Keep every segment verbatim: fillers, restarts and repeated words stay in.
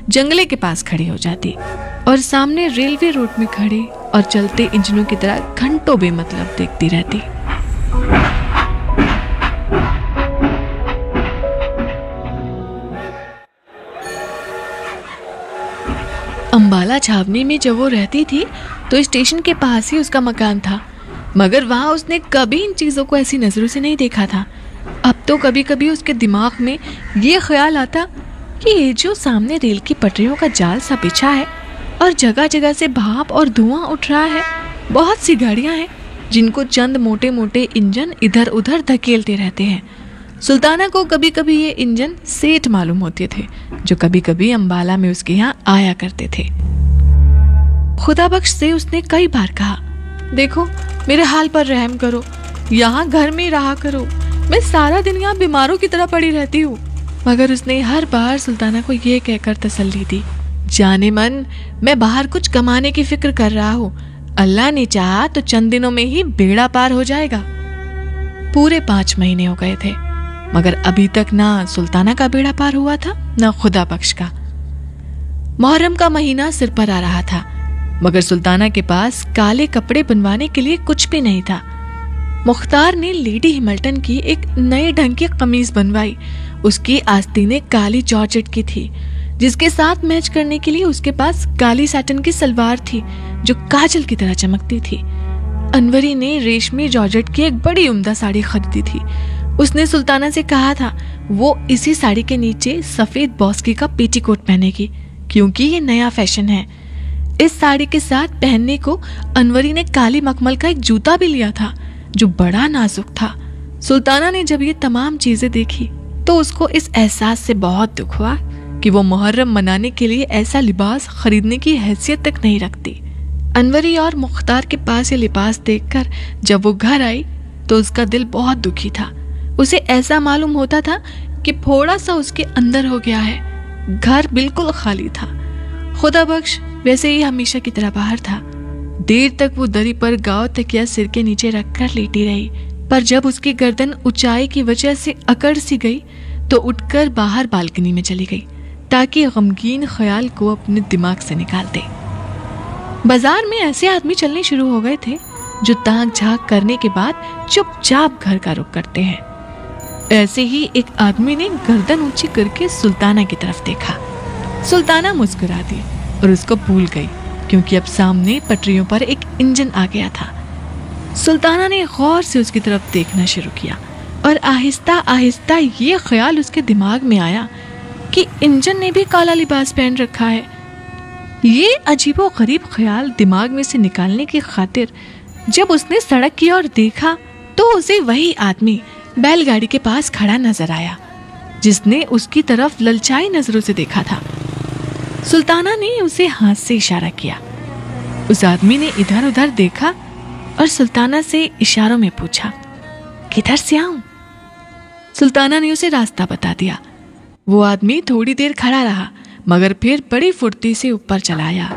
जंगले के पास खड़ी हो जाती और सामने रेलवे रोड में खड़े और चलते इंजनों की तरह घंटों बेमतलब देखती रहती। अंबाला छावनी में जब वो रहती थी तो स्टेशन के पास ही उसका मकान था, मगर वहाँ उसने कभी इन चीज़ों को ऐसी नज़रों से नहीं देखा था। अब तो कभी कभी उसके दिमाग में ये ख्याल आता कि ये जो सामने रेल की पटरियों का जाल सा बिछा है और जगह जगह से भाप और धुआं उठ रहा है, बहुत सी गाड़ियाँ हैं जिनको चंद मोटे मोटे इंजन इधर उधर धकेलते रहते हैं। सुल्ताना को कभी कभी ये इंजन सेठ मालूम होते थे, जो कभी कभी अंबाला में उसके यहाँ आया करते थे। खुदाबख्श से उसने कई बार कहा, देखो मेरे हाल पर रहम करो, यहाँ घर में रहा करो, मैं सारा दिन यहाँ बीमारों की तरह पड़ी रहती हूँ। मगर उसने हर बार सुल्ताना को ये कहकर तसल्ली दी, जाने मन मैं बाहर कुछ कमाने की फिक्र कर रहा हूँ, अल्लाह ने चाहा तो चंद दिनों में ही बेड़ा पार हो जाएगा। पूरे पांच महीने हो गए थे, मगर अभी तक ना सुल्ताना का बेड़ा पार हुआ था ना खुदाबख्श का। मुहर्रम का महीना सिर पर आ रहा था, मगर सुल्ताना के पास काले कपड़े बनवाने के लिए कुछ भी नहीं था। मुख्तार ने लेडी हिमल्टन की एक नए ढंग की कमीज बनवाई। उसकी आस्तीनें काली जॉर्जेट की थी, जिसके साथ मैच करने के लिए उसके पास काली सैटन की सलवार थी जो काजल की तरह चमकती थी। अनवरी ने रेशमी जॉर्जेट की एक बड़ी उम्दा साड़ी खरीदी थी। उसने सुल्ताना से कहा था वो इसी साड़ी के नीचे सफेद बॉस्की का पेटीकोट पहनेगी, क्योंकि ये नया फैशन है। इस साड़ी के साथ पहनने को अनवरी ने काली मखमल का एक जूता भी लिया था जो बड़ा नाजुक था। सुल्ताना ने जब ये तमाम चीजें देखी तो उसको इस एहसास से बहुत दुख हुआ कि वो मुहर्रम मनाने के लिए ऐसा लिबास खरीदने की हैसियत तक नहीं रखती। अनवरी और मुख्तार के पास ये लिबास देखकर जब वो घर आई तो उसका दिल बहुत दुखी था। उसे ऐसा मालूम होता था कि थोड़ा सा उसके अंदर हो गया है। घर बिल्कुल खाली था। खुदाबख्श वैसे ही हमेशा की तरह बाहर था। देर तक वो दरी पर गांव तकिया सिर के नीचे रखकर लेटी रही, पर जब उसकी गर्दन ऊंचाई की वजह से अकड़ सी गई तो उठकर बाहर बालकनी में चली गई ताकि गमगीन ख्याल को अपने दिमाग से निकाल दे। बाजार में ऐसे आदमी चलने शुरू हो गए थे जो ताक झांक करने के बाद चुपचाप घर का रुख करते हैं। ऐसे ही एक आदमी ने गर्दन ऊंची करके सुल्ताना की तरफ देखा। सुल्ताना मुस्कुरा दी और उसको भूल गई, क्योंकि अब सामने पटरियों पर एक इंजन आ गया था। सुल्ताना ने गौर से उसकी तरफ देखना शुरू किया और आहिस्ता आहिस्ता ये ख्याल उसके दिमाग में आया कि इंजन ने भी काला लिबास पहन रखा है। ये अजीबो गरीब ख्याल दिमाग में से निकालने की खातिर जब उसने सड़क की ओर देखा तो उसे वही आदमी बैलगाड़ी के पास खड़ा नजर आया जिसने उसकी तरफ ललचाई नजरों से देखा था। सुल्ताना ने उसे हाथ से इशारा किया। उस आदमी ने इधर उधर देखा और सुल्ताना से इशारों में पूछा, किधर से आऊं? सुल्ताना ने उसे रास्ता बता दिया। वो आदमी थोड़ी देर खड़ा रहा, मगर फिर बड़ी फुर्ती से ऊपर चला आया।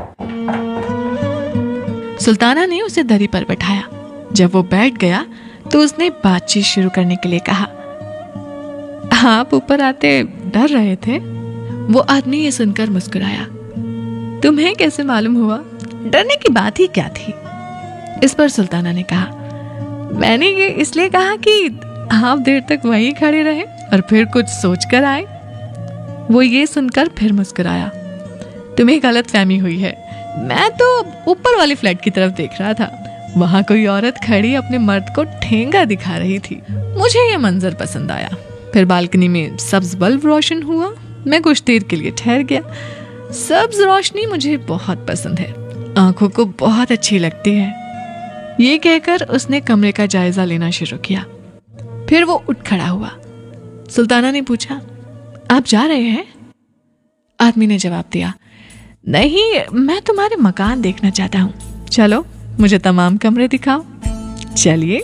सुल्ताना ने उसे दरी पर बैठाया। जब वो बैठ गया तो उसने बातचीत शुरू करने के लिए कहा, आप ऊपर आते डर रहे थे? वो आदमी ये सुनकर मुस्कुराया। तुम्हें कैसे मालूम हुआ? डरने की बात ही क्या थी? इस पर सुल्ताना ने कहा, मैंने ये इसलिए कहा कि आप देर तक वहीं खड़े रहे और फिर कुछ सोच कर आए। वो ये सुनकर फिर मुस्कुराया। तुम्हें गलत फहमी हुई है, मैं तो ऊपर वाली फ्लैट की तरफ देख रहा था। वहां कोई औरत खड़ी अपने मर्द को ठेंगा दिखा रही थी। मुझे ये मंजर पसंद आया। फिर बालकनी में सब्ज बल्ब रोशन हुआ। मैं कुछ देर के लिए ठहर गया। सब्ज रोशनी मुझे बहुत पसंद है, आंखों को बहुत अच्छी लगती है। ये कहकर उसने कमरे का जायजा लेना शुरू किया। फिर वो उठ खड़ा हुआ। सुल्ताना ने पूछा, आप जा रहे हैं? आदमी ने जवाब दिया, नहीं, मैं तुम्हारे मकान देखना चाहता हूँ। चलो मुझे तमाम कमरे दिखाओ। चलिए।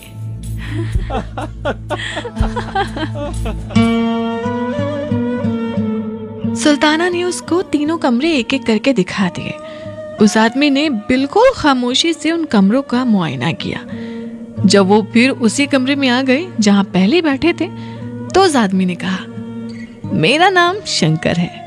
सुल्ताना ने उसको तीनों कमरे एक एक करके दिखा दिए। उस आदमी ने बिल्कुल खामोशी से उन कमरों का मुआयना किया। जब वो फिर उसी कमरे में आ गए जहां पहले बैठे थे तो उस आदमी ने कहा, मेरा नाम शंकर है,